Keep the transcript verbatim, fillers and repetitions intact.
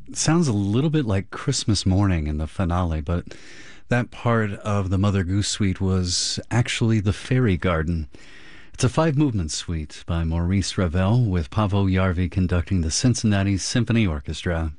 Sounds a little bit like Christmas Morning in the finale, but that part of the Mother Goose suite was actually the Fairy Garden. It's a five movement suite by Maurice Ravel with Paavo Järvi conducting the Cincinnati Symphony Orchestra.